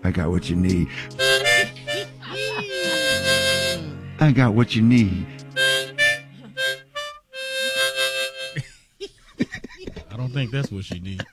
I got what you need. I got what you need. I don't think that's what she needs.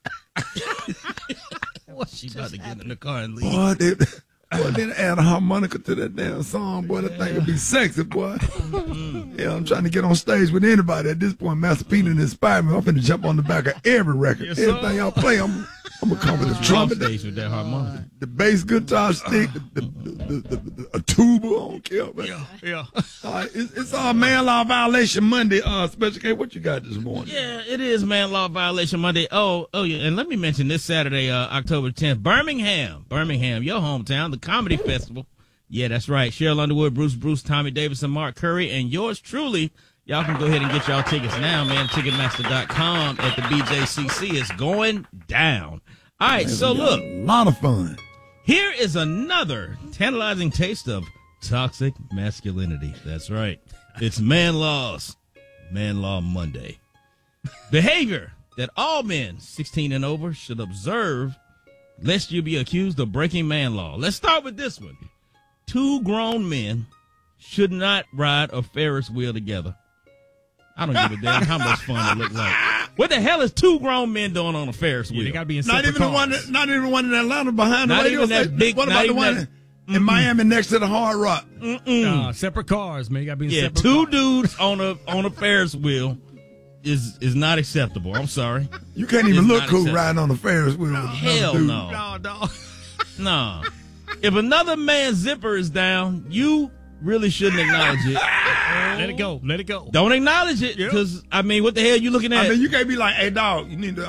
She about to get in the car and leave. Boy, they add a harmonica to that damn song. Boy, that thing would be sexy, boy. Yeah, I'm trying to get on stage with anybody. At this point, Master P inspired me. I'm finna jump on the back of every record. Yes, everything y'all play, I'm gonna come with the trumpet, with that harmonica, the bass guitar stick, a tuba. I don't care, man. Yeah. It's all Man Law Violation Monday. Special K, what you got this morning? Yeah, it is Man Law Violation Monday. Oh yeah, and let me mention this Saturday, October 10th, Birmingham, your hometown, the Comedy Festival. Yeah, that's right. Cheryl Underwood, Bruce, Tommy Davidson, Mark Curry, and yours truly. Y'all can go ahead and get y'all tickets now, man. Ticketmaster.com at the BJCC. It's going down. All right, so look. A lot of fun. Here is another tantalizing taste of toxic masculinity. That's right. It's Man Law Monday. Behavior that all men 16 and over should observe lest you be accused of breaking man law. Let's start with this one. 2 grown men should not ride a Ferris wheel together. I don't give a damn how much fun it looks like. What the hell is 2 grown men doing on a Ferris wheel? They got to be in separate cars. Not even one in Atlanta behind not the radio even that station. big. What about the one in Miami next to the Hard Rock? Separate cars, man. You got to be in separate 2 cars. dudes on a Ferris wheel is not acceptable. I'm sorry. You can't even look cool riding on a Ferris wheel. Hell no. No. If another man's zipper is down, you really shouldn't acknowledge it. Let it go. Don't acknowledge it, because I mean, what the hell you looking at? I mean, you can't be like, "Hey, dog, you need to."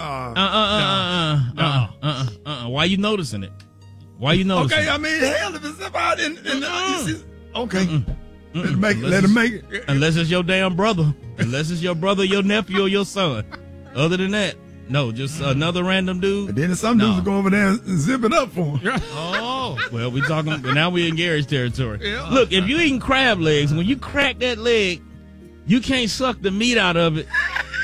Why you noticing it? Why you noticing? Okay, I mean, hell, if it's about okay, let him make it. Unless it's your damn brother, unless it's your brother, your nephew, or your son. Other than that, no, just another random dude. And then some dudes will go over there and zip it up for him. Oh, well, we talking now. We in Gary's territory. Yeah. Look, if you eating crab legs, when you crack that leg, you can't suck the meat out of it.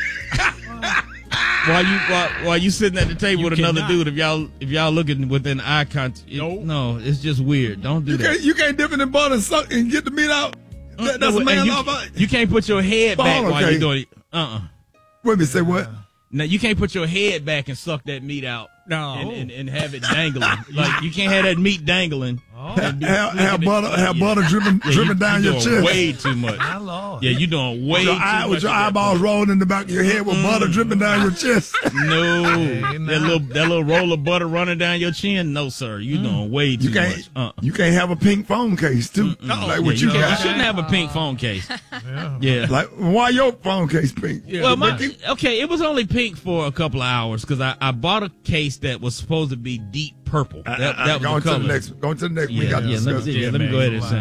while you sitting at the table with another dude, if y'all looking within eye contact, no, it's just weird. Don't do that. You can't dip it in butter and suck and get the meat out. That's a man law. You can't put your head back while you're doing it. Wait a minute, say what? Now you can't put your head back and suck that meat out. No, and have it dangling. Like you can't have that meat dangling. Have butter dripping down your chest. Way too much. My Lord. Yeah, you doing way too much. With your eyeballs rolled in the back of your head with butter dripping down your chest. No, that little roll of butter running down your chin. No, sir, you doing way too much. You can't have a pink phone case too. Like what you got. You shouldn't have a pink phone case. Yeah. Like why your phone case pink? Yeah, well, it was only pink for a couple of hours because I bought a case that was supposed to be deep purple. That was going to the next. Going to the next. We got to discuss. Let me go ahead and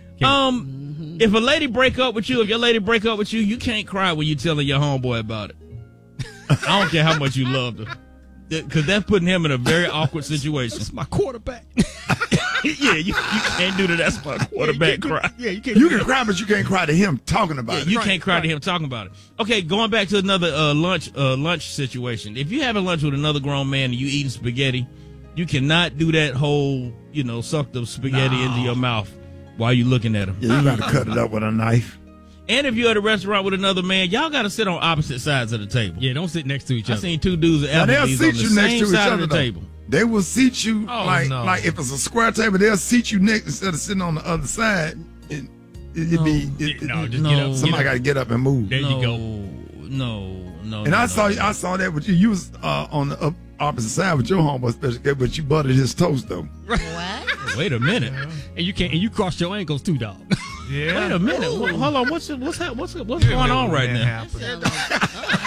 say. If a lady break up with you, you can't cry when you telling your homeboy about it. I don't care how much you loved her, because that's putting him in a very awkward situation. That's my quarterback. Yeah, you can't do that. That's my quarterback cry. Yeah, you can cry, but you can't cry to him talking about it. You can't cry to him talking about it. Okay, going back to another lunch situation. If you having lunch with another grown man and you eating spaghetti, you cannot do that whole, suck the spaghetti into your mouth while you looking at him. Yeah, you got to cut it up with a knife. And if you're at a restaurant with another man, y'all got to sit on opposite sides of the table. Yeah, don't sit next to each other. I seen 2 dudes at Applebee's on the same side of the table. They will seat you like if it's a square table, they'll seat you next instead of sitting on the other side. Somebody got to get up and move. There you go. No. And I saw that with you. You was on the opposite side with your homeboy, especially, but you buttered his toast though. What? Wait a minute. And you crossed your ankles too, dog. Yeah. Wait a minute. Hold on. What's going on right now?